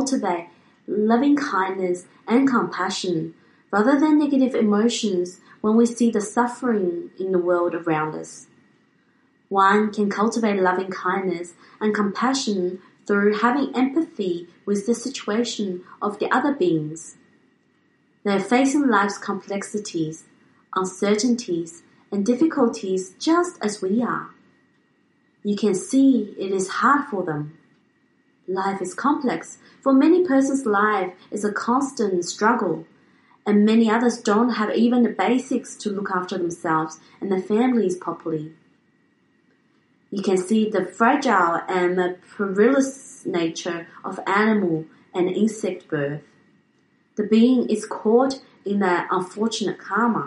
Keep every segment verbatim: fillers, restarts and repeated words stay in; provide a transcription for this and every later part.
cultivate loving kindness and compassion rather than negative emotions when we see the suffering in the world around us. One can cultivate loving kindness and compassion through having empathy with the situation of the other beings. They are facing life's complexities, uncertainties, and difficulties just as we are. You can see it is hard for them. Life is complex. For many persons, life is a constant struggle, and many others don't have even the basics to look after themselves and their families properly. You can see the fragile and the perilous nature of animal and insect birth. The being is caught in their unfortunate karma.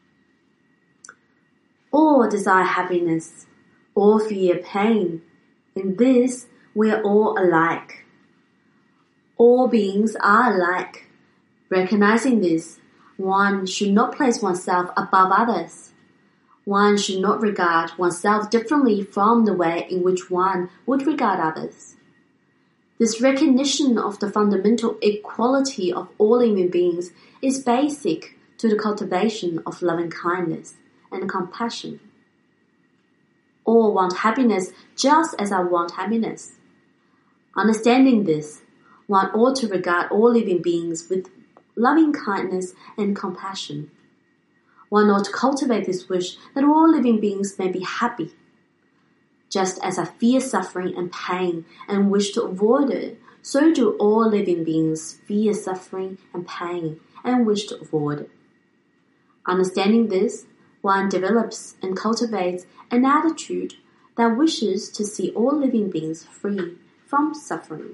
All desire happiness, all fear pain. In this, we are all alike. All beings are alike. Recognizing this, one should not place oneself above others. One should not regard oneself differently from the way in which one would regard others. This recognition of the fundamental equality of all living beings is basic to the cultivation of loving kindness and compassion. All want happiness just as I want happiness. Understanding this, one ought to regard all living beings with loving kindness and compassion. One ought to cultivate this wish that all living beings may be happy. Just as I fear suffering and pain and wish to avoid it, so do all living beings fear suffering and pain and wish to avoid it. Understanding this, one develops and cultivates an attitude that wishes to see all living beings free from suffering.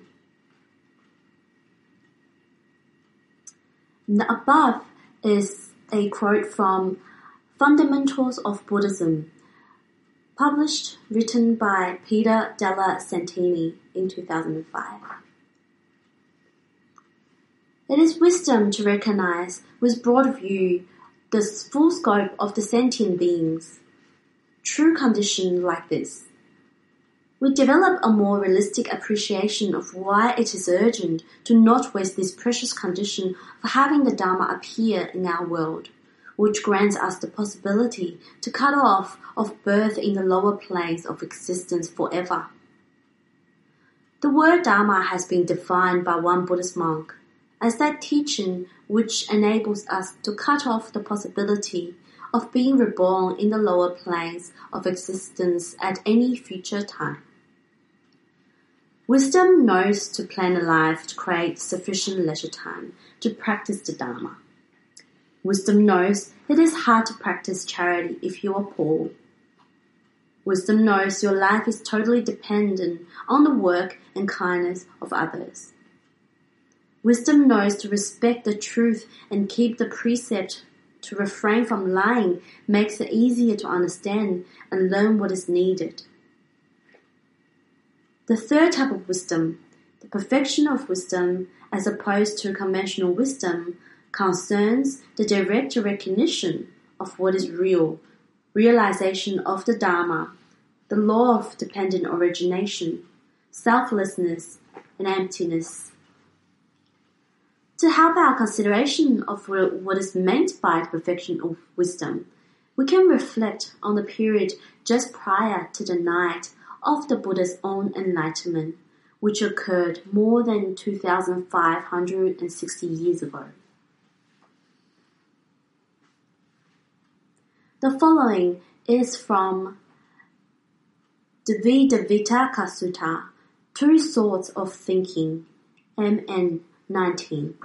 The above is a quote from Fundamentals of Buddhism, published, written by Peter Della Santini in two thousand five. It is wisdom to recognize with broad view the full scope of the sentient beings. True condition like this, we develop a more realistic appreciation of why it is urgent to not waste this precious condition for having the Dharma appear in our world, which grants us the possibility to cut off of birth in the lower planes of existence forever. The word Dharma has been defined by one Buddhist monk as that teaching which enables us to cut off the possibility of being reborn in the lower planes of existence at any future time. Wisdom knows to plan a life to create sufficient leisure time to practice the Dharma. Wisdom knows it is hard to practice charity if you are poor. Wisdom knows your life is totally dependent on the work and kindness of others. Wisdom knows to respect the truth and keep the precept to refrain from lying makes it easier to understand and learn what is needed. The third type of wisdom, the perfection of wisdom as opposed to conventional wisdom, concerns the direct recognition of what is real, realization of the Dharma, the law of dependent origination, selflessness, and emptiness. To help our consideration of what is meant by the perfection of wisdom, we can reflect on the period just prior to the night of the Buddha's own enlightenment, which occurred more than two thousand five hundred sixty years ago. The following is from the Vidavitaka Sutta, Two Sorts of Thinking, M N nineteen.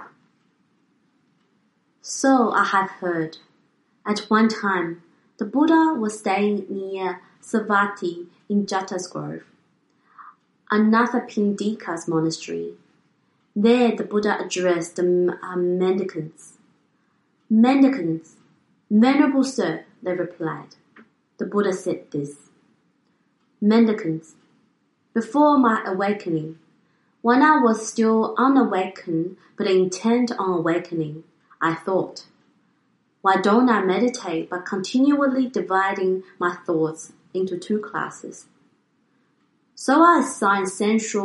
So I have heard. At one time, the Buddha was staying near Savatthi in Jata's Grove, Anathapindika's monastery. There the Buddha addressed the uh, mendicants. Mendicants, Venerable Sir, they replied. The Buddha said this. Mendicants, before my awakening, when I was still unawakened but intent on awakening, I thought, why don't I meditate by continually dividing my thoughts into two classes? So I assigned sensual,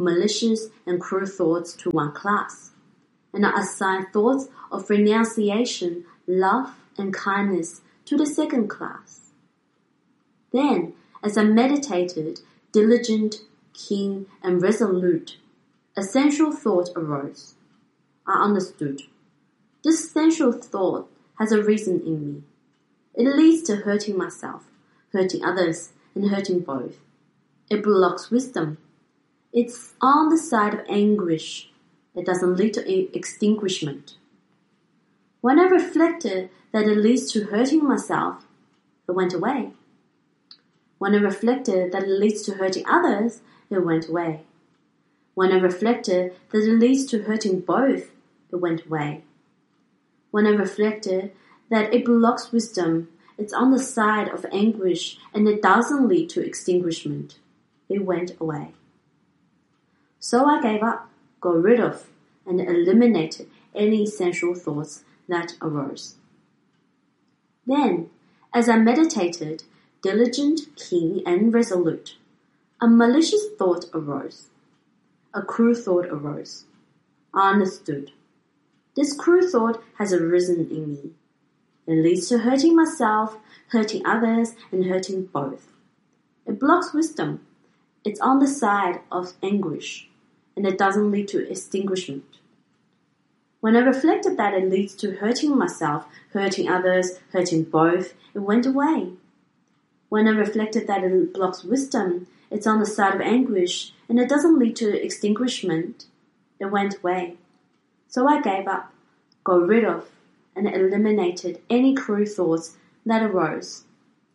malicious and cruel thoughts to one class, and I assign thoughts of renunciation, love, and kindness to the second class. Then, as I meditated, diligent, keen, and resolute, a sensual thought arose. I understood. This sensual thought has arisen in me. It leads to hurting myself, hurting others, and hurting both. It blocks wisdom. It's on the side of anguish. It doesn't lead to extinguishment. When I reflected that it leads to hurting myself, it went away. When I reflected that it leads to hurting others, it went away. When I reflected that it leads to hurting both, it went away. When I reflected that it blocks wisdom, it's on the side of anguish, and it doesn't lead to extinguishment, it went away. So I gave up, got rid of, and eliminated any sensual thoughts that arose. Then, as I meditated, diligent, keen, and resolute, a malicious thought arose. A cruel thought arose. I understood. This cruel thought has arisen in me. It leads to hurting myself, hurting others, and hurting both. It blocks wisdom. It's on the side of anguish, and it doesn't lead to extinguishment. When I reflected that it leads to hurting myself, hurting others, hurting both, it went away. When I reflected that it blocks wisdom, it's on the side of anguish, and it doesn't lead to extinguishment, it went away. So I gave up, got rid of, and eliminated any cruel thoughts that arose.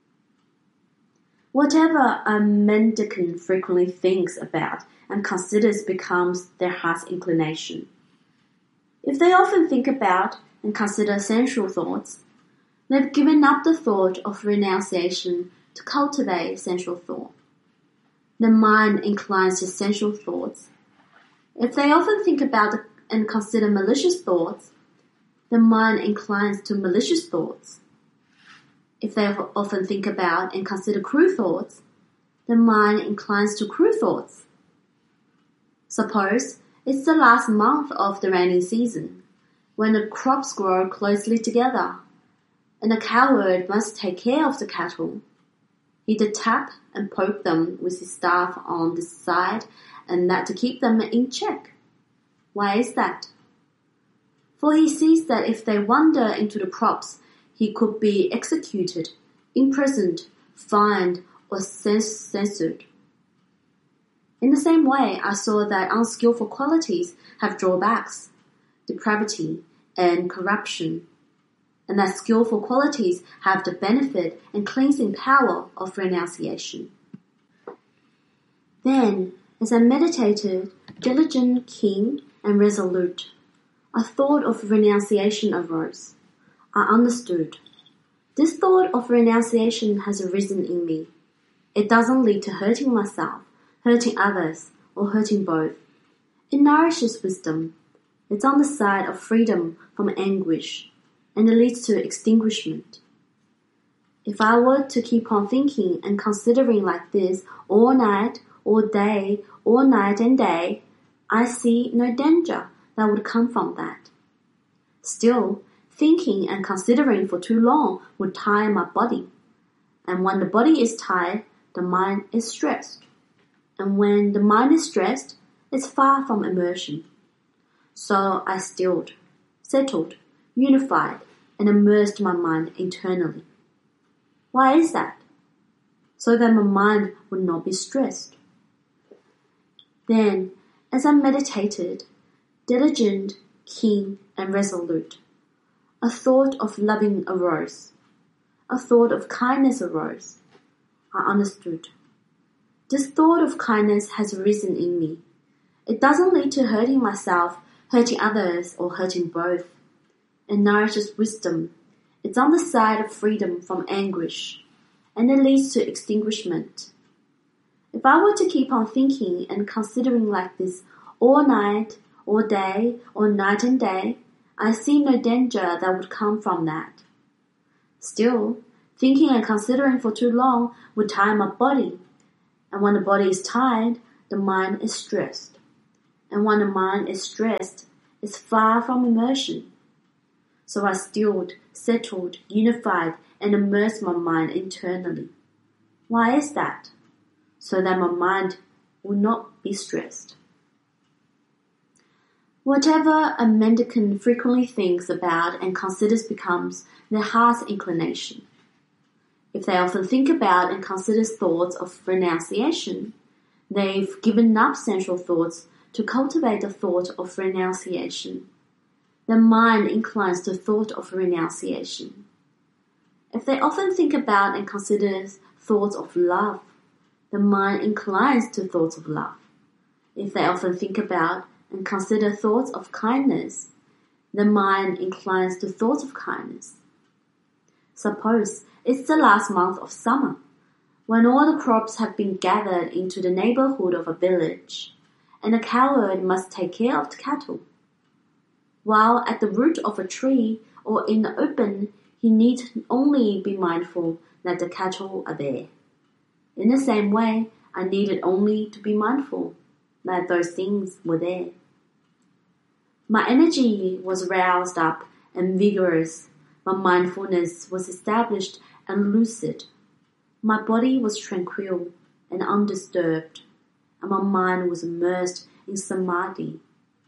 Whatever a mendicant frequently thinks about and considers becomes their heart's inclination. If they often think about and consider sensual thoughts, they've given up the thought of renunciation to cultivate sensual thought. The mind inclines to sensual thoughts. If they often think about and consider malicious thoughts, the mind inclines to malicious thoughts. If they often think about and consider cruel thoughts, the mind inclines to cruel thoughts. Suppose it's the last month of the rainy season, when the crops grow closely together, and a cowherd must take care of the cattle. He'd tap and poke them with his staff on this side and that to keep them in check. Why is that? For he sees that if they wander into the crops, he could be executed, imprisoned, fined, or censored. In the same way, I saw that unskillful qualities have drawbacks, depravity, and corruption, and that skillful qualities have the benefit and cleansing power of renunciation. Then, as I meditated, diligent, keen, and resolute, a thought of renunciation arose. I understood. This thought of renunciation has arisen in me. It doesn't lead to hurting myself, hurting others, or hurting both. It nourishes wisdom. It's on the side of freedom from anguish, and it leads to extinguishment. If I were to keep on thinking and considering like this all night, all day, all night and day, I see no danger that would come from that. Still, thinking and considering for too long would tire my body. And when the body is tired, the mind is stressed. And when the mind is stressed, it's far from immersion. So I stilled, settled, unified, and immersed my mind internally. Why is that? So that my mind would not be stressed. Then, as I meditated, diligent, keen, and resolute, a thought of loving arose. A thought of kindness arose. I understood. This thought of kindness has arisen in me. It doesn't lead to hurting myself, hurting others, or hurting both. It nourishes wisdom. It's on the side of freedom from anguish, and it leads to extinguishment. If I were to keep on thinking and considering like this all night, all day, all night and day, I see no danger that would come from that. Still, thinking and considering for too long would tire my body, and when the body is tired, the mind is stressed. and when the mind is stressed, is far from immersion. So I stilled, settled, unified, and immersed my mind internally. Why is that? So that my mind will not be stressed. Whatever a mendicant frequently thinks about and considers becomes their heart's inclination. If they often think about and consider thoughts of renunciation, they've given up sensual thoughts to cultivate the thought of renunciation. The mind inclines to thought of renunciation. If they often think about and consider thoughts of love, the mind inclines to thoughts of love. If they often think about and consider thoughts of kindness, the mind inclines to thoughts of kindness. Suppose it's the last month of summer, when all the crops have been gathered into the neighborhood of a village, and a cowherd must take care of the cattle. While at the root of a tree or in the open, he need only be mindful that the cattle are there. In the same way, I needed only to be mindful that those things were there. My energy was roused up and vigorous. My mindfulness was established and lucid. My body was tranquil and undisturbed, and my mind was immersed in samadhi.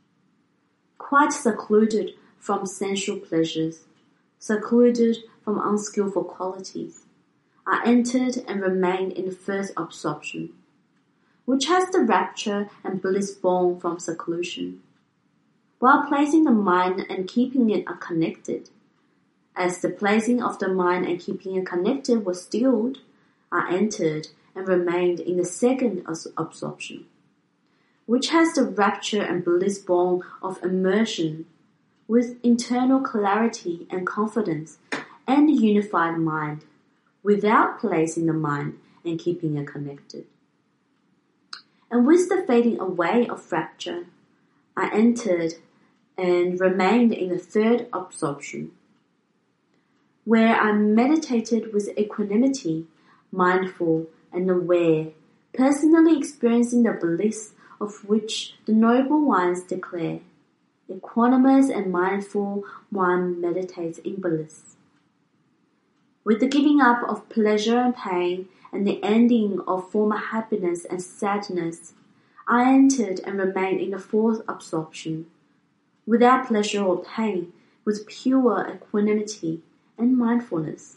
Quite secluded from sensual pleasures, secluded from unskillful qualities, I entered and remained in the first absorption, which has the rapture and bliss born from seclusion, while placing the mind and keeping it unconnected. As the placing of the mind and keeping it connected was stilled, I entered and remained in the second absorption, which has the rapture and bliss born of immersion, with internal clarity and confidence and a unified mind, without placing the mind and keeping it connected. And with the fading away of rapture, I entered and remained in the third absorption, where I meditated with equanimity, mindful and aware, personally experiencing the bliss of which the noble ones declare. Equanimous and mindful, one meditates in bliss. With the giving up of pleasure and pain and the ending of former happiness and sadness, I entered and remained in the fourth absorption, without pleasure or pain, with pure equanimity and mindfulness.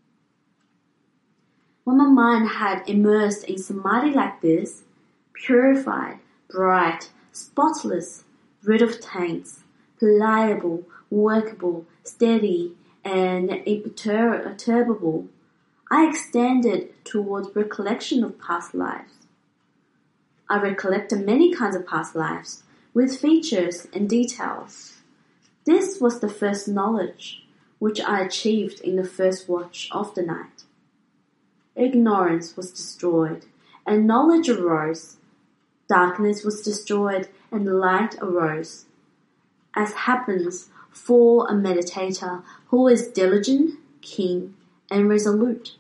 When my mind had immersed in samadhi like this, purified, bright, spotless, rid of taints, pliable, workable, steady, and imperturbable, I extended towards recollection of past lives. I recollected many kinds of past lives, with features and details. This was the first knowledge, which I achieved in the first watch of the night. Ignorance was destroyed, and knowledge arose. Darkness was destroyed, and light arose, as happens for a meditator who is diligent, keen, and resolute.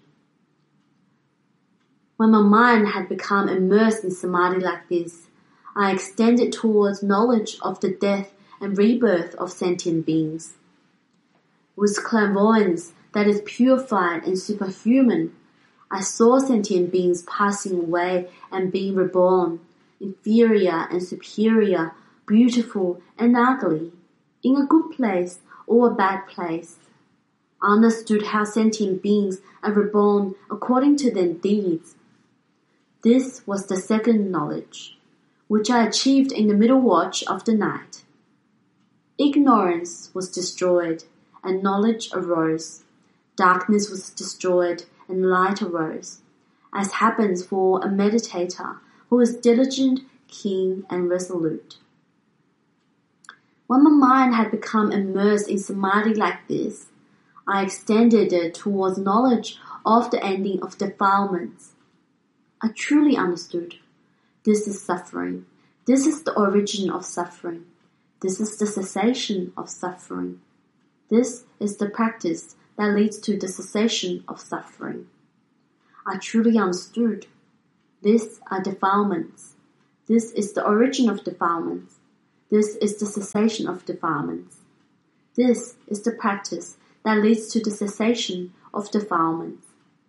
When my mind had become immersed in samadhi like this, I extended towards knowledge of the death and rebirth of sentient beings. With clairvoyance that is purified and superhuman, I saw sentient beings passing away and being reborn, inferior and superior, beautiful and ugly, in a good place or a bad place. I understood how sentient beings are reborn according to their deeds. This was the second knowledge, which I achieved in the middle watch of the night. Ignorance was destroyed, and knowledge arose. Darkness was destroyed, and light arose, as happens for a meditator who is diligent, keen, and resolute. When my mind had become immersed in samadhi like this, I extended it towards knowledge of the ending of defilements. I truly understood. This is suffering. This is the origin of suffering. This is the cessation of suffering. This is the practice that leads to the cessation of suffering. I truly understood. These are defilements. This is the origin of defilements. This is the cessation of defilements. This is the practice that leads to the cessation of defilements.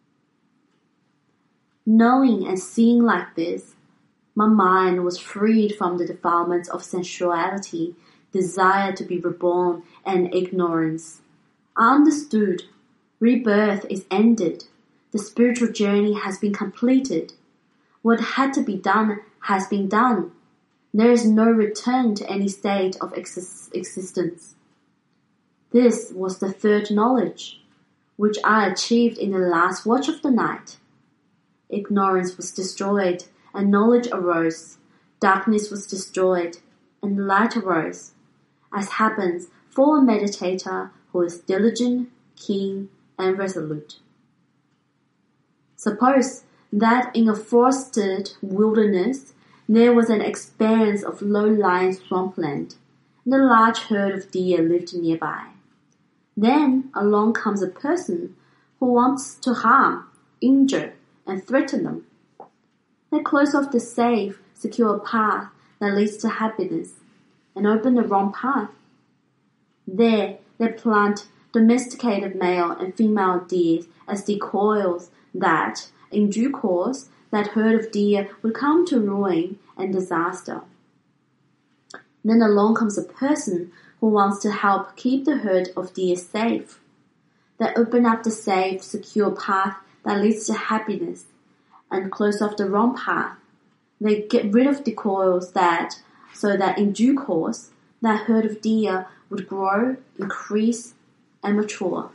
Knowing and seeing like this, my mind was freed from the defilements of sensuality, desire to be reborn, and ignorance. I understood. Rebirth is ended. The spiritual journey has been completed. What had to be done has been done. There is no return to any state of ex- existence. This was the third knowledge, which I achieved in the last watch of the night. Ignorance was destroyed, and knowledge arose. Darkness was destroyed, and light arose, as happens for a meditator who is diligent, keen, and resolute. Suppose that in a forested wilderness there was an expanse of low-lying swampland, and a large herd of deer lived nearby. Then along comes a person who wants to harm, injure, and threaten them. They close off the safe, secure path that leads to happiness, and open the wrong path. There they plant domesticated male and female deer as decoys that, in due course, that herd of deer would come to ruin and disaster. Then along comes a person who wants to help keep the herd of deer safe. They open up the safe, secure path that leads to happiness and close off the wrong path. They get rid of decoys that, so that in due course, that herd of deer would grow, increase, and mature.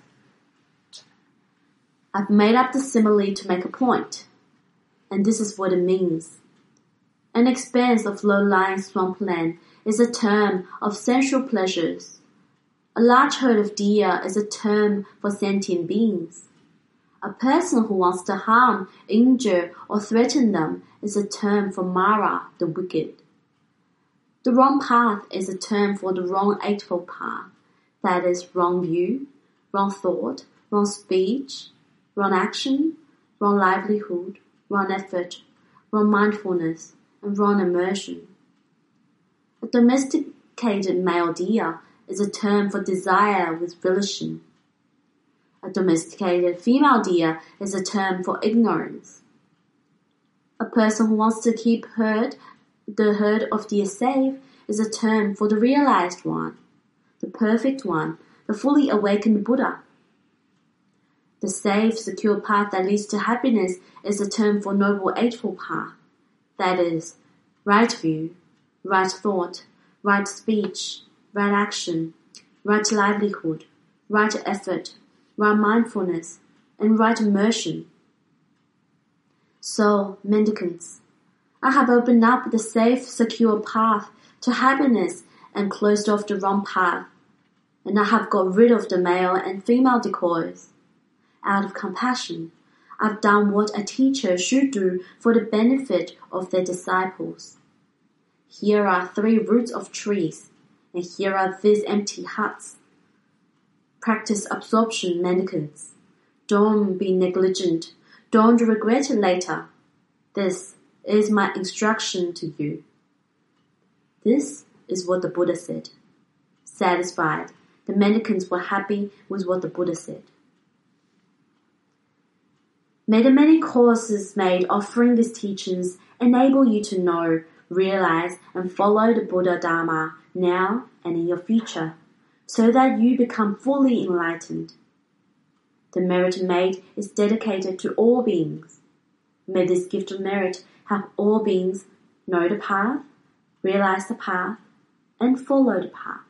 I've made up the simile to make a point, and this is what it means. An expanse of low-lying swampland is a term of sensual pleasures. A large herd of deer is a term for sentient beings. A person who wants to harm, injure, or threaten them is a term for Mara, the wicked. The wrong path is a term for the wrong eightfold path, that is, wrong view, wrong thought, wrong speech, wrong action, wrong livelihood, wrong effort, wrong mindfulness, and wrong immersion. A domesticated male deer is a term for desire with volition. A domesticated female deer is a term for ignorance. A person who wants to keep herd, the herd of deer safe is a term for the realized one, the perfect one, the fully awakened Buddha. The safe, secure path that leads to happiness is a term for Noble Eightfold Path, that is, right view, right thought, right speech, right action, right livelihood, right effort, right mindfulness, and right immersion. So, mendicants, I have opened up the safe, secure path to happiness and closed off the wrong path, and I have got rid of the male and female decoys. Out of compassion, I've done what a teacher should do for the benefit of their disciples. Here are three roots of trees, and here are these empty huts. Practice absorption, mendicants. Don't be negligent. Don't regret it later. This is my instruction to you. This is what the Buddha said. Satisfied, the mendicants were happy with what the Buddha said. May the many courses made offering these teachings enable you to know, realize, and follow the Buddha Dharma now and in your future, so that you become fully enlightened. The merit made is dedicated to all beings. May this gift of merit help all beings know the path, realize the path, and follow the path.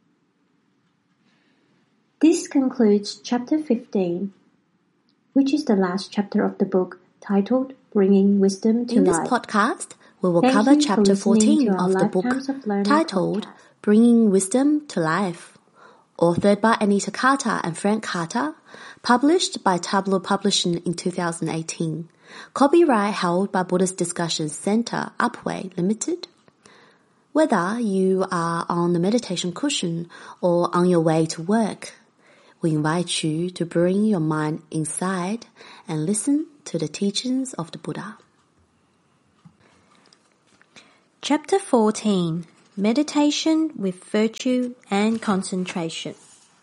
This concludes chapter fifteen, which is the last chapter of the book titled Bringing Wisdom to In Life. this podcast, we will Thank cover you for chapter listening fourteen to our of the book Lifetimes of Learning titled podcast. Bringing Wisdom to Life, authored by Anita Carter and Frank Carter, published by Tableau Publishing in two thousand eighteen. Copyright held by Buddhist Discussions Center, Upway Limited. Whether you are on the meditation cushion or on your way to work, we invite you to bring your mind inside and listen to the teachings of the Buddha. Chapter fourteen. Meditation with Virtue and Concentration.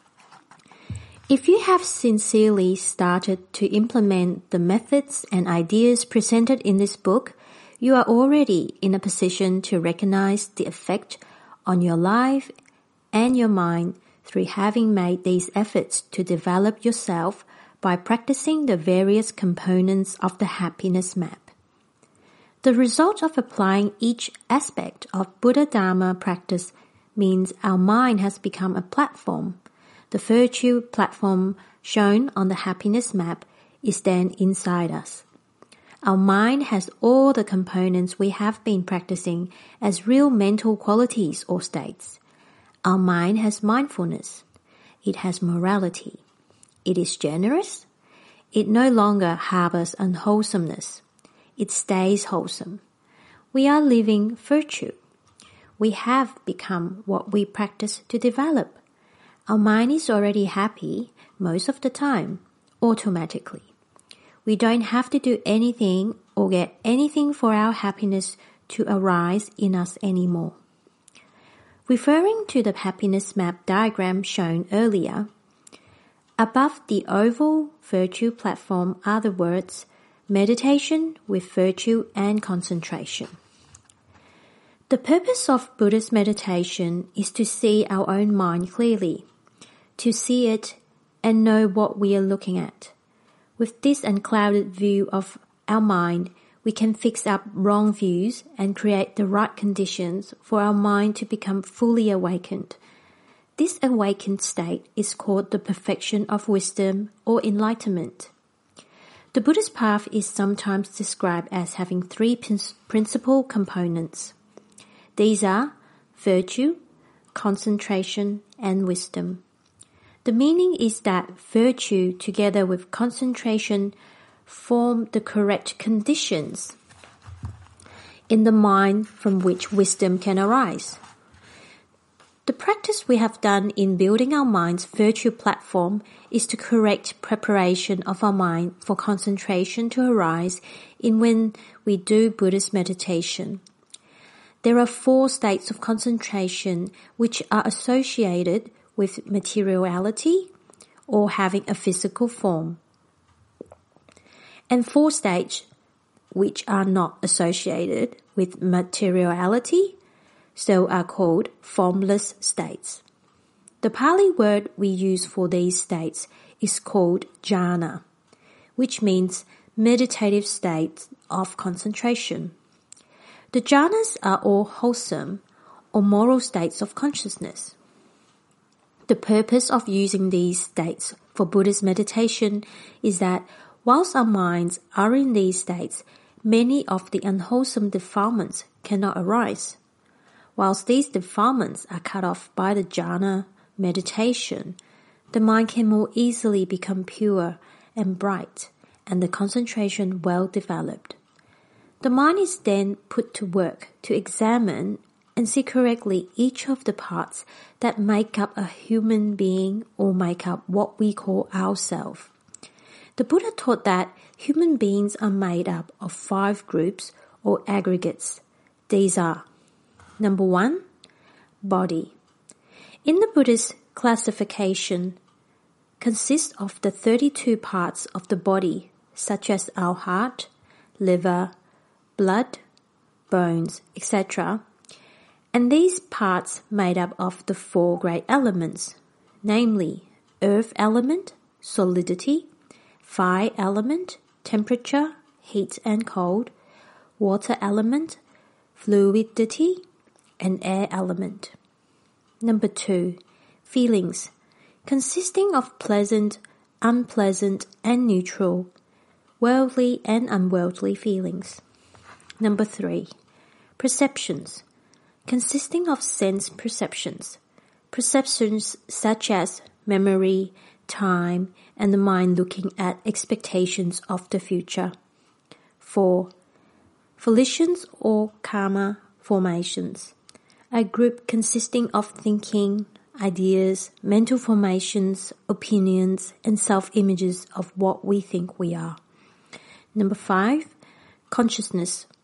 If you have sincerely started to implement the methods and ideas presented in this book, you are already in a position to recognize the effect on your life and your mind through having made these efforts to develop yourself by practicing the various components of the happiness map. The result of applying each aspect of Buddha Dharma practice means our mind has become a platform. The virtue platform shown on the happiness map is then inside us. Our mind has all the components we have been practicing as real mental qualities or states. Our mind has mindfulness. It has morality. It is generous. It no longer harbors unwholesomeness. It stays wholesome. We are living virtue. We have become what we practice to develop. Our mind is already happy most of the time, automatically. We don't have to do anything or get anything for our happiness to arise in us anymore. Referring to the happiness map diagram shown earlier, above the oval virtue platform are the words meditation with virtue and concentration. The purpose of Buddhist meditation is to see our own mind clearly, to see it and know what we are looking at. With this unclouded view of our mind, we can fix up wrong views and create the right conditions for our mind to become fully awakened. This awakened state is called the perfection of wisdom or enlightenment. The Buddhist path is sometimes described as having three principal components. These are virtue, concentration, and wisdom. The meaning is that virtue together with concentration form the correct conditions in the mind from which wisdom can arise. The practice we have done in building our mind's virtue platform is to correct preparation of our mind for concentration to arise in when we do Buddhist meditation. There are four states of concentration which are associated with materiality or having a physical form, and four states which are not associated with materiality, so are called formless states. The Pali word we use for these states is called jhana, which means meditative states of concentration. The jhanas are all wholesome or moral states of consciousness. The purpose of using these states for Buddhist meditation is that whilst our minds are in these states, many of the unwholesome defilements cannot arise. Whilst these defilements are cut off by the jhana meditation, the mind can more easily become pure and bright and the concentration well developed. The mind is then put to work to examine and see correctly each of the parts that make up a human being or make up what we call ourself. The Buddha taught that human beings are made up of five groups or aggregates. These are: number one, body. In the Buddhist classification, consists of the thirty-two parts of the body, such as our heart, liver, blood, bones, et cetera, and these parts made up of the four great elements, namely earth element, solidity, fire element, temperature, heat and cold, water element, fluidity, and air element. Number two, feelings, consisting of pleasant, unpleasant, and neutral, worldly and unworldly feelings. Number three, perceptions, consisting of sense perceptions, perceptions such as memory, time, and the mind looking at expectations of the future. Four, volitions or karma formations, a group consisting of thinking, ideas, mental formations, opinions, and self-images of what we think we are. Number five, consciousness,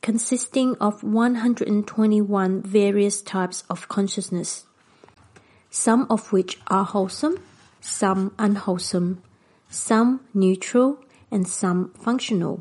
consisting of one hundred twenty-one various types of consciousness, some of which are wholesome, some unwholesome, some neutral, and some functional.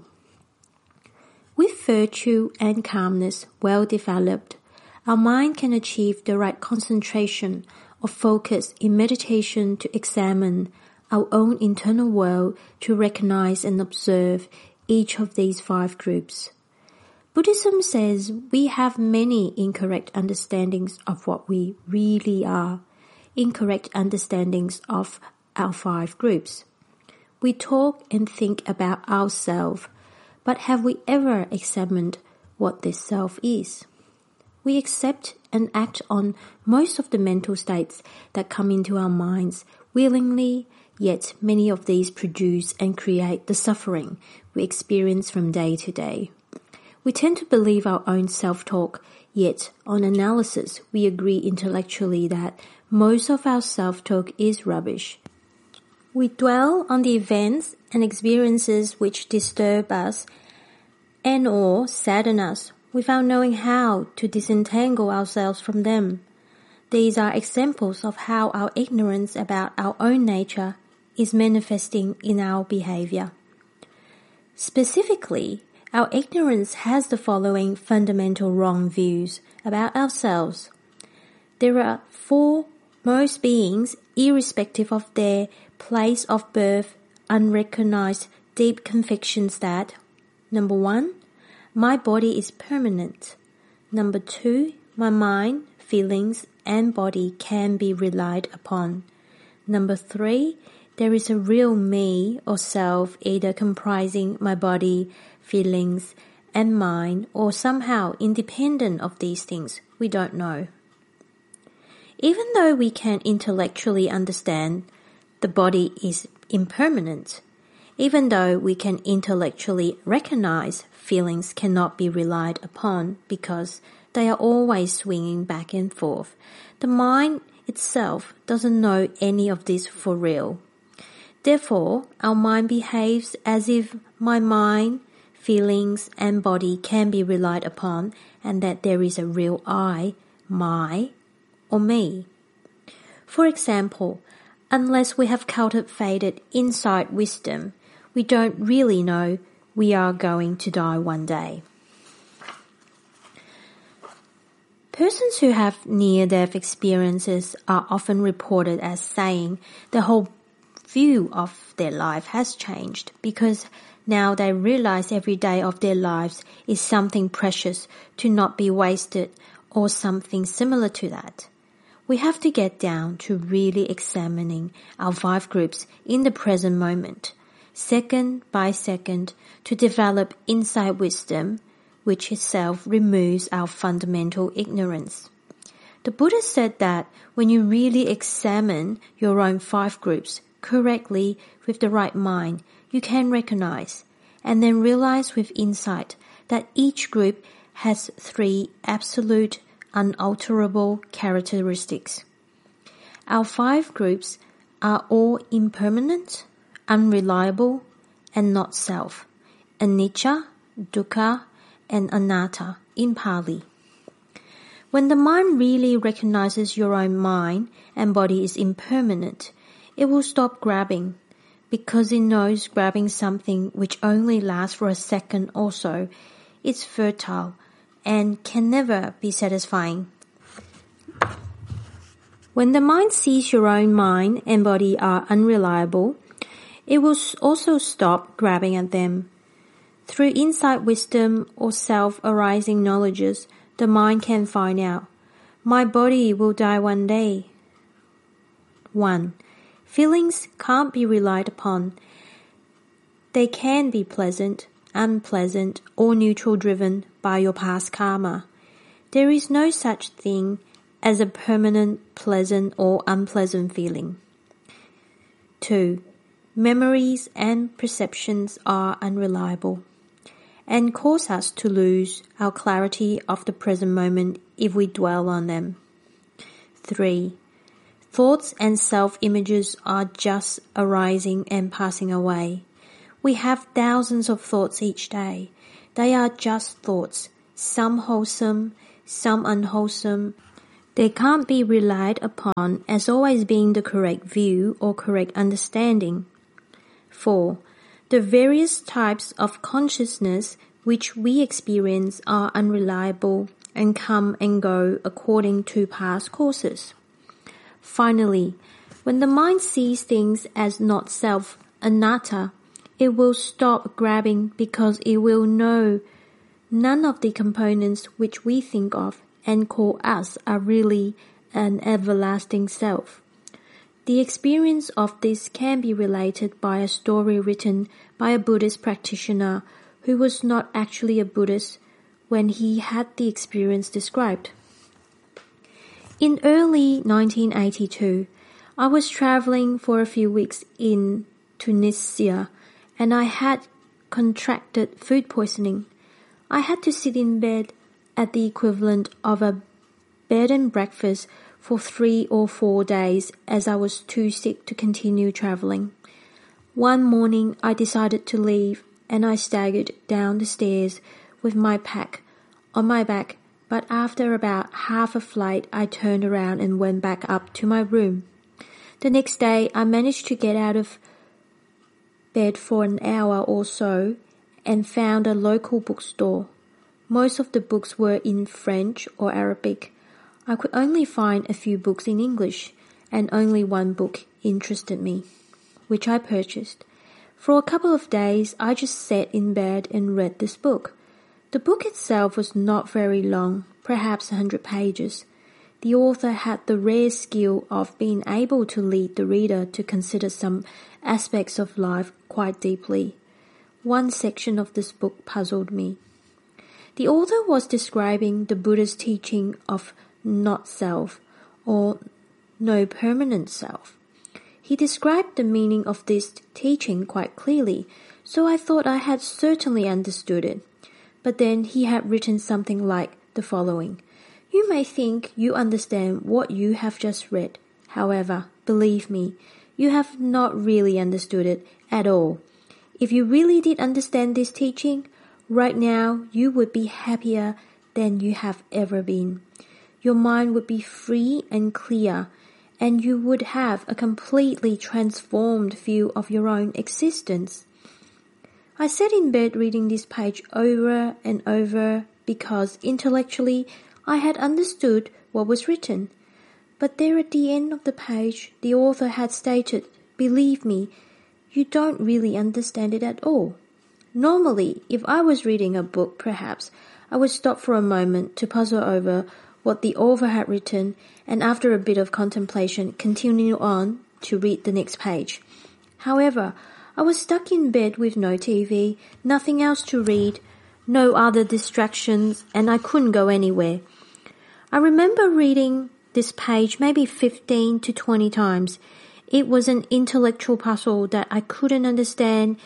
With virtue and calmness well developed, our mind can achieve the right concentration or focus in meditation to examine our own internal world, to recognize and observe each of these five groups. Buddhism says we have many incorrect understandings of what we really are, incorrect understandings of our five groups. We talk and think about ourselves, but have we ever examined what this self is? We accept and act on most of the mental states that come into our minds willingly, yet many of these produce and create the suffering we experience from day to day. We tend to believe our own self-talk, yet on analysis we agree intellectually that most of our self-talk is rubbish. We dwell on the events and experiences which disturb us and or sadden us without knowing how to disentangle ourselves from them. These are examples of how our ignorance about our own nature is manifesting in our behavior. Specifically, our ignorance has the following fundamental wrong views about ourselves. There are for most beings, irrespective of their place of birth, unrecognized deep convictions that, number one, my body is permanent. Number two, my mind, feelings, and body can be relied upon. Number three, there is a real me or self either comprising my body, feelings, and mind, or somehow independent of these things. We don't know. Even though we can intellectually understand the body is impermanent, even though we can intellectually recognize feelings cannot be relied upon because they are always swinging back and forth, the mind itself doesn't know any of this for real. Therefore, our mind behaves as if my mind, feelings, and body can be relied upon and that there is a real I, my, or me. For example, unless we have cultivated insight wisdom, we don't really know we are going to die one day. Persons who have near-death experiences are often reported as saying the whole view of their life has changed because now they realize every day of their lives is something precious to not be wasted or something similar to that. We have to get down to really examining our five groups in the present moment, second by second, to develop insight wisdom, which itself removes our fundamental ignorance. The Buddha said that when you really examine your own five groups correctly with the right mind, you can recognize and then realize with insight that each group has three absolute, unalterable characteristics. Our five groups are all impermanent, unreliable, and not self, anicca, dukkha, and anatta in Pali. When the mind really recognizes your own mind and body is impermanent, it will stop grabbing, because it knows grabbing something which only lasts for a second or so is fertile and can never be satisfying. When the mind sees your own mind and body are unreliable, it will also stop grabbing at them. Through insight wisdom or self-arising knowledges, the mind can find out, my body will die one day. One, feelings can't be relied upon. They can be pleasant, unpleasant, or neutral, driven by your past karma. There is no such thing as a permanent pleasant or unpleasant feeling. Two, memories and perceptions are unreliable and cause us to lose our clarity of the present moment if we dwell on them. Three, thoughts and self-images are just arising and passing away. We have thousands of thoughts each day. They are just thoughts, some wholesome, some unwholesome. They can't be relied upon as always being the correct view or correct understanding. four. The various types of consciousness which we experience are unreliable and come and go according to past courses. Finally, when the mind sees things as not self, anatta, it will stop grabbing because it will know none of the components which we think of and call us are really an everlasting self. The experience of this can be related by a story written by a Buddhist practitioner who was not actually a Buddhist when he had the experience described. In early nineteen eighty-two, I was traveling for a few weeks in Tunisia and I had contracted food poisoning. I had to sit in bed at the equivalent of a bed and breakfast for three or four days as I was too sick to continue traveling. One morning I decided to leave and I staggered down the stairs with my pack on my back, but after about half a flight I turned around and went back up to my room. The next day I managed to get out of bed for an hour or so and found a local bookstore. Most of the books were in French or Arabic. I could only find a few books in English, and only one book interested me, which I purchased. For a couple of days, I just sat in bed and read this book. The book itself was not very long, perhaps a hundred pages. The author had the rare skill of being able to lead the reader to consider some aspects of life quite deeply. One section of this book puzzled me. The author was describing the Buddha's teaching of not self, or no permanent self. He described the meaning of this teaching quite clearly, so I thought I had certainly understood it. But then he had written something like the following. You may think you understand what you have just read. However, believe me, you have not really understood it at all. If you really did understand this teaching, right now you would be happier than you have ever been. Your mind would be free and clear, and you would have a completely transformed view of your own existence. I sat in bed reading this page over and over because intellectually I had understood what was written. But there at the end of the page, the author had stated, "Believe me, you don't really understand it at all." Normally, if I was reading a book, perhaps I would stop for a moment to puzzle over what the author had written, and after a bit of contemplation, continue on to read the next page. However, I was stuck in bed with no T V, nothing else to read, no other distractions, and I couldn't go anywhere. I remember reading this page maybe fifteen to twenty times. It was an intellectual puzzle that I couldn't understand.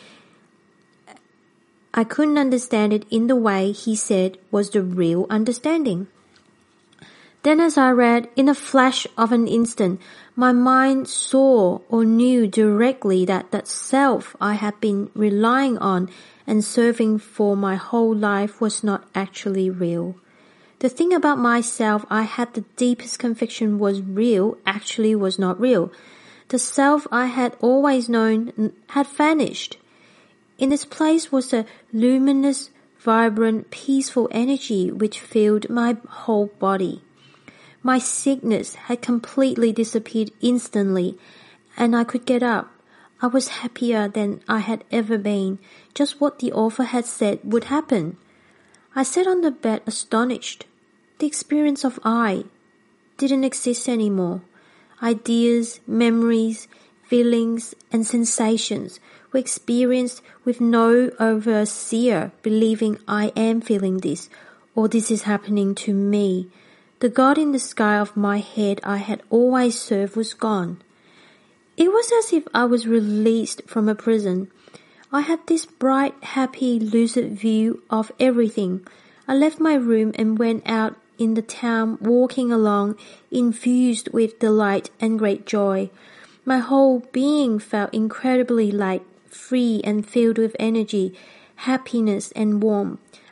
I couldn't understand it in the way he said was the real understanding. Then as I read, in a flash of an instant, my mind saw or knew directly that that self I had been relying on and serving for my whole life was not actually real. The thing about myself I had the deepest conviction was real actually was not real. The self I had always known had vanished. In its place was a luminous, vibrant, peaceful energy which filled my whole body. My sickness had completely disappeared instantly, and I could get up. I was happier than I had ever been, just what the author had said would happen. I sat on the bed astonished. The experience of I didn't exist anymore. Ideas, memories, feelings, and sensations were experienced with no overseer believing I am feeling this, or this is happening to me. The God in the sky of my head I had always served was gone. It was as if I was released from a prison. I had this bright, happy, lucid view of everything. I left my room and went out in the town, walking along, infused with delight and great joy. My whole being felt incredibly light, free and filled with energy, happiness and warmth.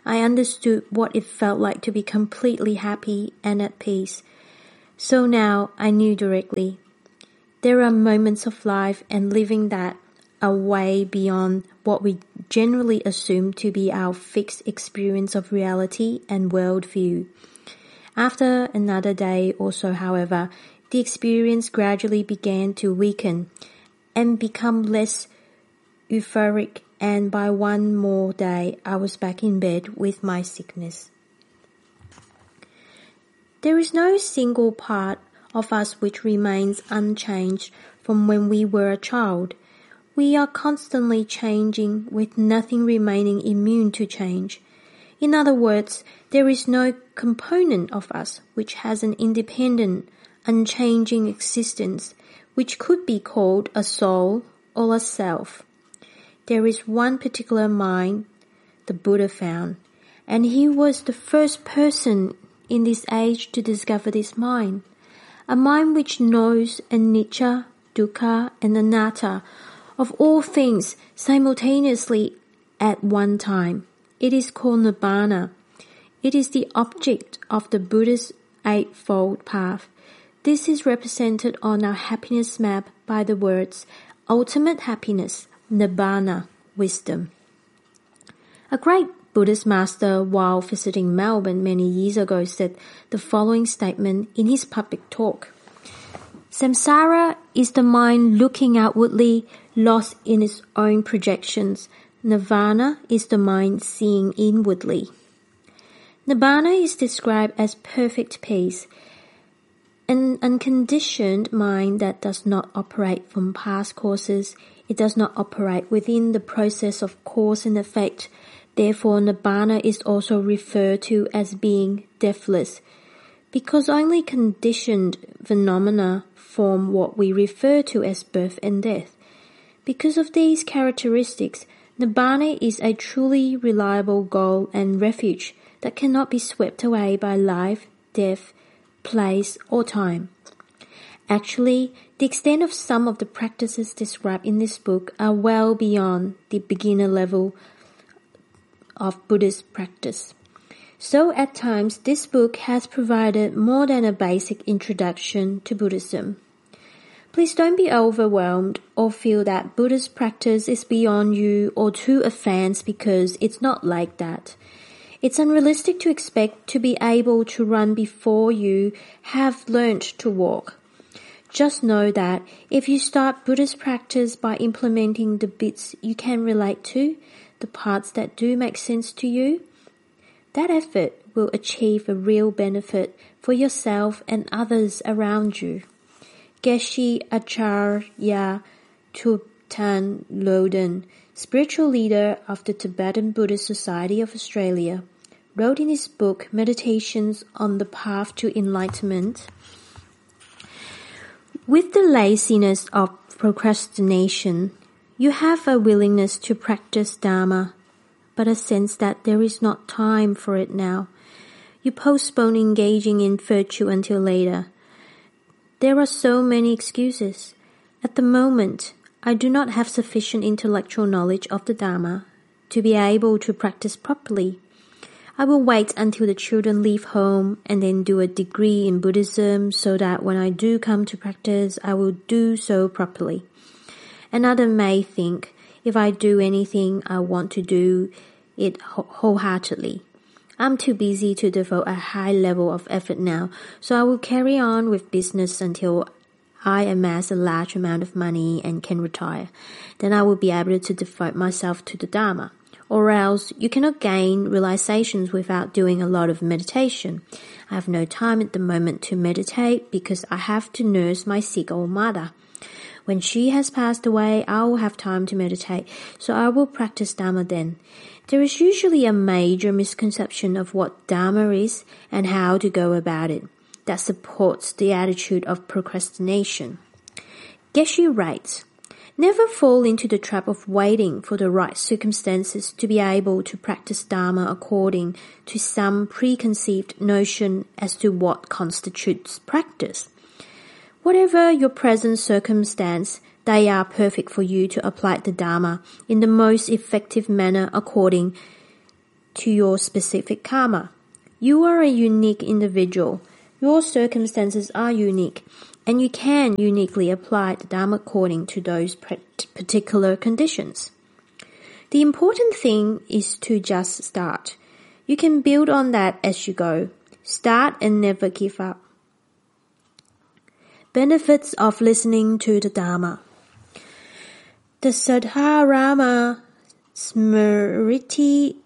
I understood what it felt like to be completely happy and at peace. So now I knew directly. There are moments of life and living that are way beyond what we generally assume to be our fixed experience of reality and worldview. After another day or so, however, the experience gradually began to weaken and become less euphoric, and by one more day I was back in bed with my sickness. There is no single part of us which remains unchanged from when we were a child. We are constantly changing, with nothing remaining immune to change. In other words, there is no component of us which has an independent, unchanging existence, which could be called a soul or a self. There is one particular mind the Buddha found, and he was the first person in this age to discover this mind, a mind which knows anicca, dukkha, and anatta of all things simultaneously at one time. It is called Nibbana. It is the object of the Buddha's Eightfold Path. This is represented on our happiness map by the words ultimate happiness, Nibbana, wisdom. A great Buddhist master, while visiting Melbourne many years ago, said the following statement in his public talk. Samsara is the mind looking outwardly, lost in its own projections. Nirvana is the mind seeing inwardly. Nibbana is described as perfect peace, an unconditioned mind that does not operate from past causes. It does not operate within the process of cause and effect. Therefore, Nibbana is also referred to as being deathless, because only conditioned phenomena form what we refer to as birth and death. Because of these characteristics, Nibbana is a truly reliable goal and refuge that cannot be swept away by life, death, place, or time. Actually, the extent of some of the practices described in this book are well beyond the beginner level of Buddhist practice. So at times, this book has provided more than a basic introduction to Buddhism. Please don't be overwhelmed or feel that Buddhist practice is beyond you or too advanced, because it's not like that. It's unrealistic to expect to be able to run before you have learned to walk. Just know that if you start Buddhist practice by implementing the bits you can relate to, the parts that do make sense to you, that effort will achieve a real benefit for yourself and others around you. Geshe Acharya Thubten Lodden, spiritual leader of the Tibetan Buddhist Society of Australia, wrote in his book Meditations on the Path to Enlightenment, with the laziness of procrastination, you have a willingness to practice Dharma, but a sense that there is not time for it now. You postpone engaging in virtue until later. There are so many excuses. At the moment, I do not have sufficient intellectual knowledge of the Dharma to be able to practice properly. I will wait until the children leave home and then do a degree in Buddhism so that when I do come to practice, I will do so properly. Another may think, if I do anything, I want to do it wholeheartedly. I'm too busy to devote a high level of effort now, so I will carry on with business until I amass a large amount of money and can retire. Then I will be able to devote myself to the Dharma. Or else you cannot gain realizations without doing a lot of meditation. I have no time at the moment to meditate because I have to nurse my sick old mother. When she has passed away, I will have time to meditate, so I will practice Dharma then. There is usually a major misconception of what Dharma is and how to go about it that supports the attitude of procrastination. Geshe writes, never fall into the trap of waiting for the right circumstances to be able to practice Dharma according to some preconceived notion as to what constitutes practice. Whatever your present circumstance, they are perfect for you to apply the Dharma in the most effective manner according to your specific karma. You are a unique individual. Your circumstances are unique, and you can uniquely apply the Dharma according to those particular conditions. The important thing is to just start. You can build on that as you go. Start and never give up. Benefits of listening to the Dharma. The Saddharama Smriti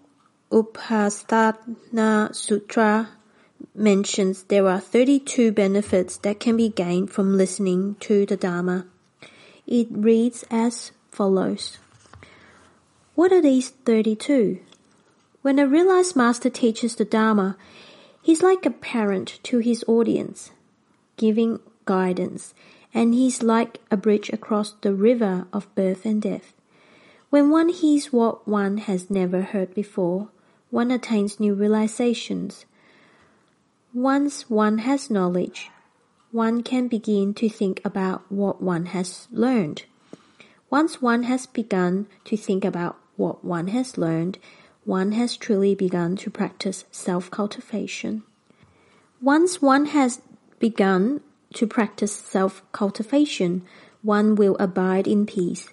Upasthana Sutra mentions there are thirty-two benefits that can be gained from listening to the Dharma. It reads as follows. What are these thirty-two? When a realized master teaches the Dharma, he's like a parent to his audience, giving guidance, and he's like a bridge across the river of birth and death. When one hears what one has never heard before, one attains new realizations. Once one has knowledge, one can begin to think about what one has learned. Once one has begun to think about what one has learned, one has truly begun to practice self-cultivation. Once one has begun to practice self-cultivation, one will abide in peace.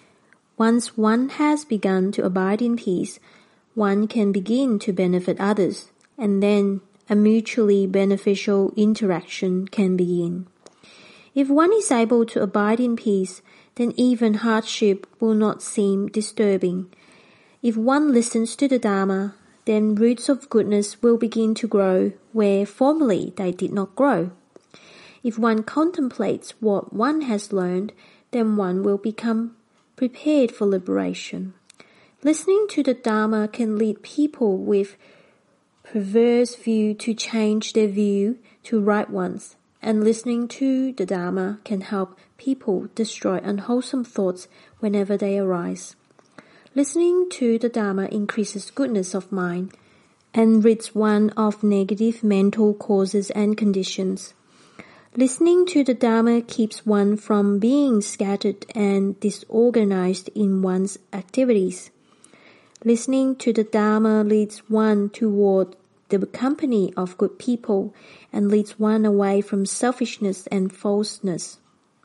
Once one has begun to abide in peace, one can begin to benefit others, and then a mutually beneficial interaction can begin. If one is able to abide in peace, then even hardship will not seem disturbing. If one listens to the Dharma, then roots of goodness will begin to grow where formerly they did not grow. If one contemplates what one has learned, then one will become prepared for liberation. Listening to the Dharma can lead people with perverse view to change their view to right ones, and listening to the Dharma can help people destroy unwholesome thoughts whenever they arise. Listening to the Dharma increases goodness of mind and rids one of negative mental causes and conditions. Listening to the Dharma keeps one from being scattered and disorganized in one's activities. Listening to the Dharma leads one toward the company of good people and leads one away from selfishness and falseness.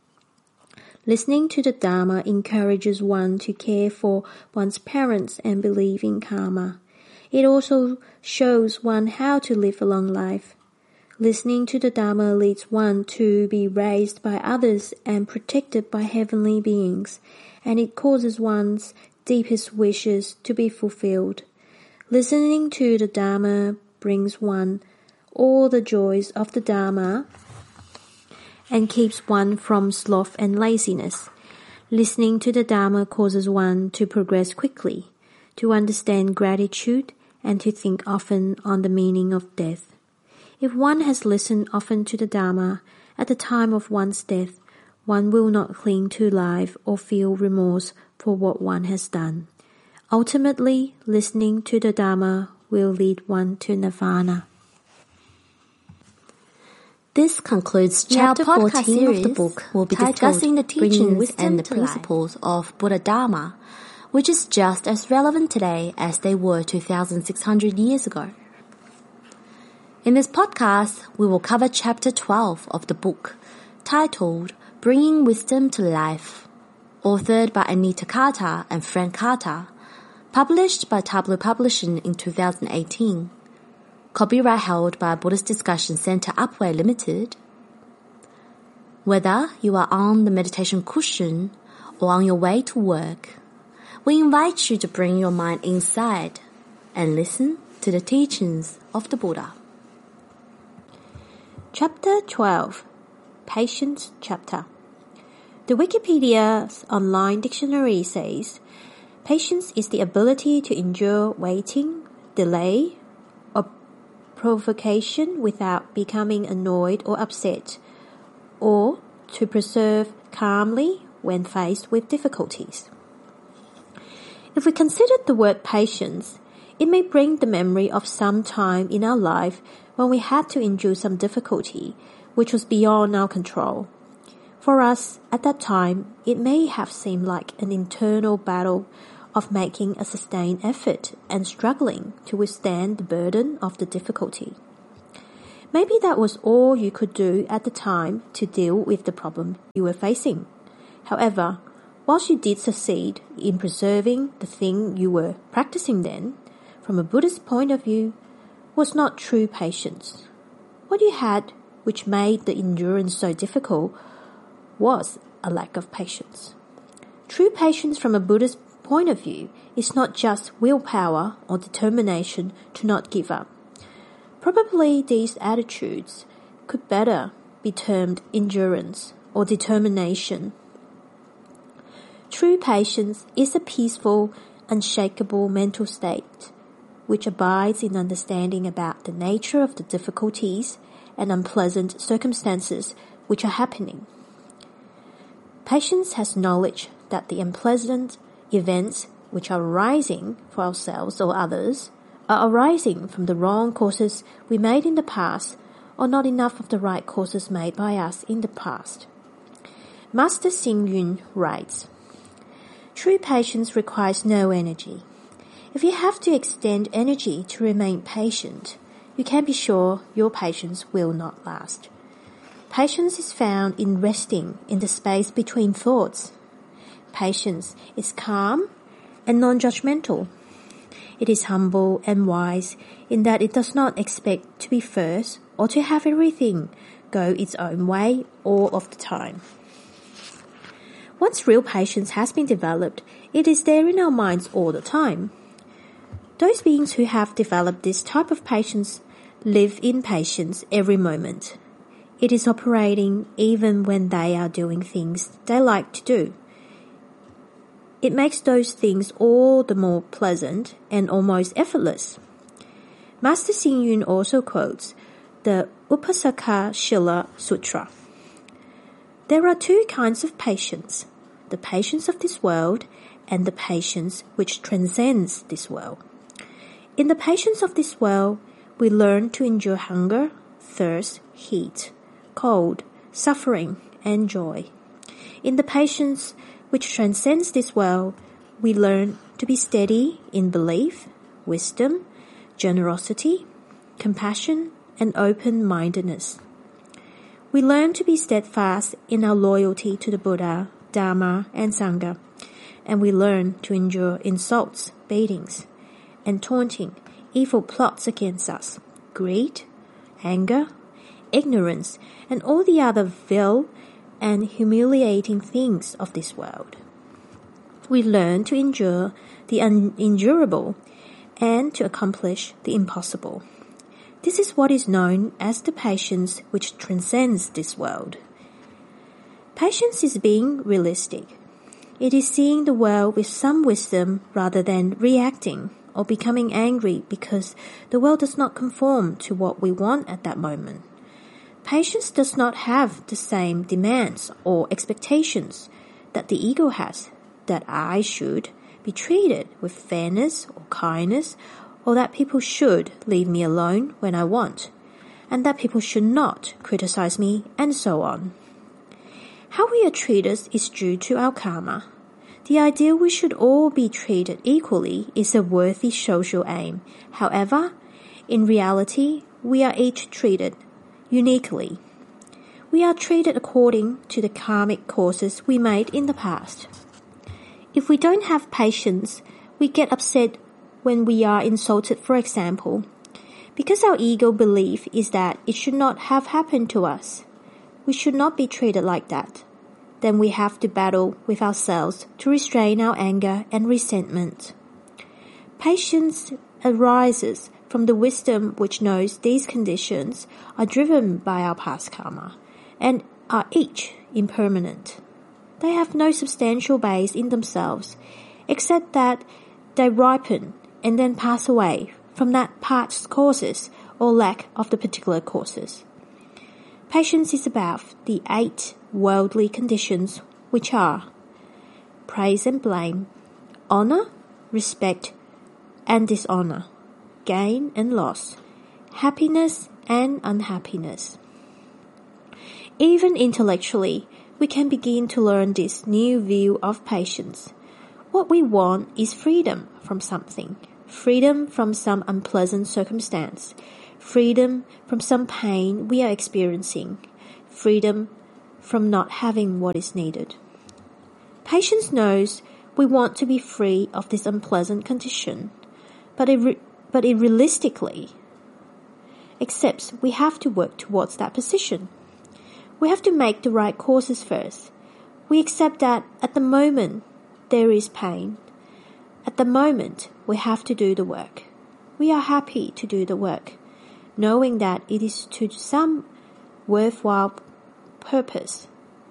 Listening to the Dharma encourages one to care for one's parents and believe in karma. It also shows one how to live a long life. Listening to the Dharma leads one to be raised by others and protected by heavenly beings, and it causes one's deepest wishes to be fulfilled. Listening to the Dharma brings one all the joys of the Dharma and keeps one from sloth and laziness. Listening to the Dharma causes one to progress quickly, to understand gratitude, and to think often on the meaning of death. If one has listened often to the Dharma at the time of one's death, one will not cling to life or feel remorse for what one has done. Ultimately, listening to the Dharma will lead one to nirvana. This concludes chapter fourteen of the book. We'll be discussing the teachings and the principles of Buddha Dharma, which is just as relevant today as they were two thousand six hundred years ago. In this podcast, we will cover chapter twelve of the book, titled Bringing Wisdom to Life, authored by Anita Carter and Frank Carter, published by Tableau Publishing in two thousand eighteen. Copyright held by Buddhist Discussion Center Upway Limited. Whether you are on the meditation cushion or on your way to work, we invite you to bring your mind inside and listen to the teachings of the Buddha. Chapter twelve, Patience Chapter. The Wikipedia's online dictionary says, patience is the ability to endure waiting, delay, or provocation without becoming annoyed or upset, or to preserve calmly when faced with difficulties. If we consider the word patience, it may bring the memory of some time in our life when we had to endure some difficulty, which was beyond our control. For us, at that time, it may have seemed like an internal battle of making a sustained effort and struggling to withstand the burden of the difficulty. Maybe that was all you could do at the time to deal with the problem you were facing. However, whilst you did succeed in preserving the thing you were practicing then, from a Buddhist point of view, was not true patience. What you had, which made the endurance so difficult, was a lack of patience. True patience from a Buddhist point of view is not just willpower or determination to not give up. Probably these attitudes could better be termed endurance or determination. True patience is a peaceful, unshakable mental state which abides in understanding about the nature of the difficulties and unpleasant circumstances which are happening. Patience has knowledge that the unpleasant events which are arising for ourselves or others are arising from the wrong courses we made in the past or not enough of the right courses made by us in the past. Master Xing Yun writes, "True patience requires no energy. If you have to extend energy to remain patient, you can be sure your patience will not last. Patience is found in resting in the space between thoughts. Patience is calm and non-judgmental. It is humble and wise in that it does not expect to be first or to have everything go its own way all of the time." Once real patience has been developed, it is there in our minds all the time. Those beings who have developed this type of patience live in patience every moment. It is operating even when they are doing things they like to do. It makes those things all the more pleasant and almost effortless. Master Xing Yun also quotes the Upasaka Shila Sutra. There are two kinds of patience, the patience of this world and the patience which transcends this world. In the patience of this world, we learn to endure hunger, thirst, heat, cold, suffering, and joy. In the patience which transcends this world, we learn to be steady in belief, wisdom, generosity, compassion, and open-mindedness. We learn to be steadfast in our loyalty to the Buddha, Dharma, and Sangha, and we learn to endure insults, beatings, and taunting, evil plots against us, greed, anger, ignorance, and all the other vile and humiliating things of this world. We learn to endure the unendurable and to accomplish the impossible. This is what is known as the patience which transcends this world. Patience is being realistic. It is seeing the world with some wisdom rather than reacting or becoming angry because the world does not conform to what we want at that moment. Patience does not have the same demands or expectations that the ego has, that I should be treated with fairness or kindness, or that people should leave me alone when I want, and that people should not criticize me, and so on. How we are treated is due to our karma. The idea we should all be treated equally is a worthy social aim. However, in reality, we are each treated uniquely. We are treated according to the karmic courses we made in the past. If we don't have patience, we get upset when we are insulted, for example, because our ego belief is that it should not have happened to us. We should not be treated like that. Then we have to battle with ourselves to restrain our anger and resentment. Patience arises from the wisdom which knows these conditions are driven by our past karma and are each impermanent. They have no substantial base in themselves, except that they ripen and then pass away from that past causes or lack of the particular causes. Patience is about the eight worldly conditions, which are praise and blame, honor, respect, and dishonor, gain and loss, happiness and unhappiness. Even intellectually, we can begin to learn this new view of patience. What we want is freedom from something, freedom from some unpleasant circumstance, freedom from some pain we are experiencing, freedom from not having what is needed. Patience knows we want to be free of this unpleasant condition, but it, re- but it realistically accepts we have to work towards that position. We have to make the right courses first. We accept that at the moment there is pain. At the moment we have to do the work. We are happy to do the work, knowing that it is to some worthwhile purpose.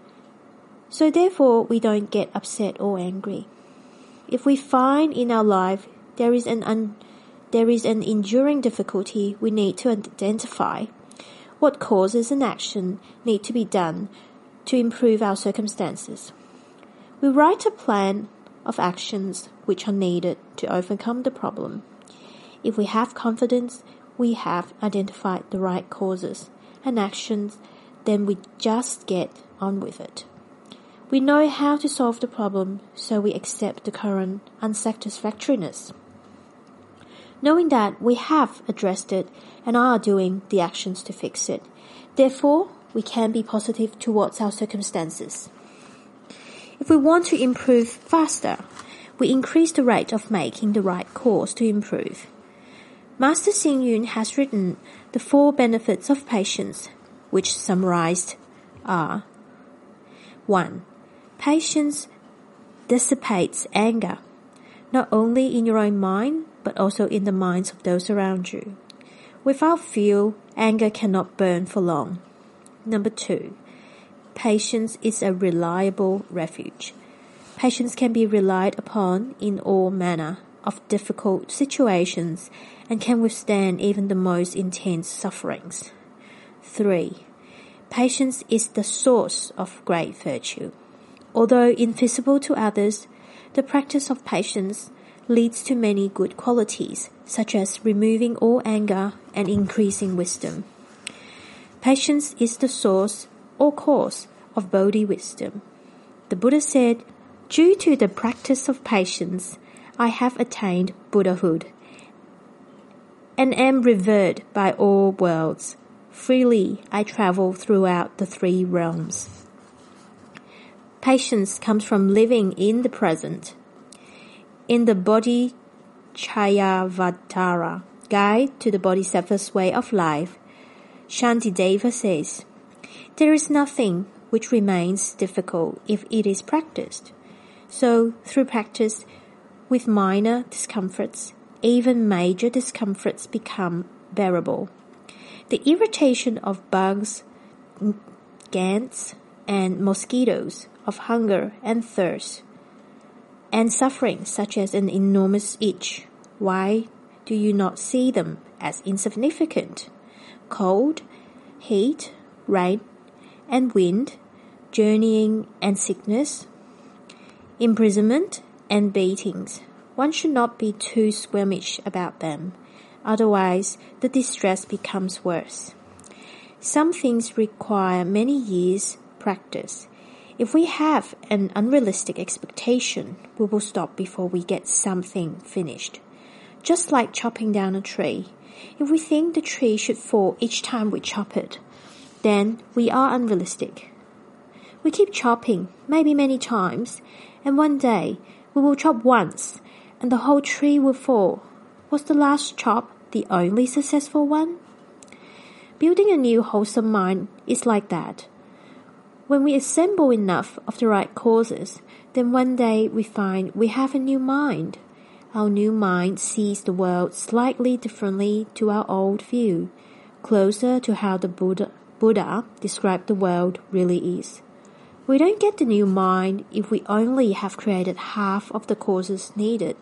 So therefore we don't get upset or angry. If we find in our life there is an un- there is an enduring difficulty, we need to identify what causes and action need to be done to improve our circumstances. We write a plan of actions which are needed to overcome the problem. If we have confidence, we have identified the right causes and actions, then we just get on with it. We know how to solve the problem, so we accept the current unsatisfactoriness, knowing that we have addressed it and are doing the actions to fix it. Therefore, we can be positive towards our circumstances. If we want to improve faster, we increase the rate of making the right course to improve. Master Xing Yun has written the four benefits of patience, which summarized are: one. Patience dissipates anger, not only in your own mind, but also in the minds of those around you. Without fuel, anger cannot burn for long. Number two, patience is a reliable refuge. Patience can be relied upon in all manner of difficult situations and can withstand even the most intense sufferings. Three, patience is the source of great virtue. Although invisible to others, the practice of patience leads to many good qualities, such as removing all anger and increasing wisdom. Patience is the source or cause of Bodhi wisdom. The Buddha said, "Due to the practice of patience, I have attained Buddhahood and am revered by all worlds. Freely I travel throughout the three realms." Patience comes from living in the present. In the Bodhicayavatara Guide to the Bodhisattva's Way of Life, Shantideva says, "There is nothing which remains difficult if it is practiced. So, through practice, with minor discomforts, even major discomforts become bearable. The irritation of bugs, ants, and mosquitoes, of hunger and thirst, and suffering such as an enormous itch, why do you not see them as insignificant? Cold, heat, rain, and wind, journeying and sickness, imprisonment and beatings. One should not be too squeamish about them, otherwise the distress becomes worse. Some things require many years' practice. If we have an unrealistic expectation, we will stop before we get something finished. Just like chopping down a tree. If we think the tree should fall each time we chop it, then we are unrealistic. We keep chopping, maybe many times, and one day we will chop once, and the whole tree will fall. Was the last chop the only successful one? Building a new wholesome mind is like that. When we assemble enough of the right causes, then one day we find we have a new mind. Our new mind sees the world slightly differently to our old view, closer to how the Buddha, Buddha described the world really is. We don't get the new mind if we only have created half of the causes needed.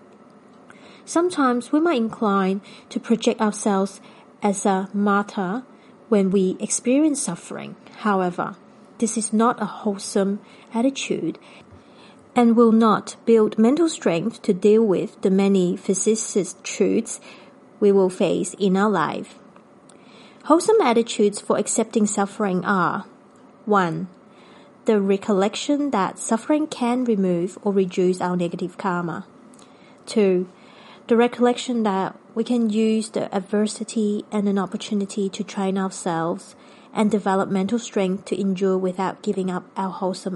Sometimes we might incline to project ourselves as a martyr when we experience suffering. However, this is not a wholesome attitude and will not build mental strength to deal with the many vicissitudes we will face in our life. Wholesome attitudes for accepting suffering are: one. the recollection that suffering can remove or reduce our negative karma. Two, the recollection that we can use the adversity and an opportunity to train ourselves and develop mental strength to endure without giving up our wholesome